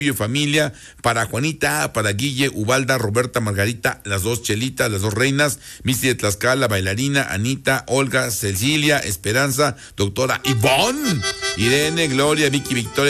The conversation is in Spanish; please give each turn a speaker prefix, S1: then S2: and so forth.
S1: y familia, para Juanita, para Guille, Ubalda, Roberta, Margarita, las dos Chelitas, las dos reinas, Misty de Tlaxcala, bailarina, Anita, Olga, Cecilia, Esperanza, doctora Ivonne, Irene, Gloria, Vicky, Victoria.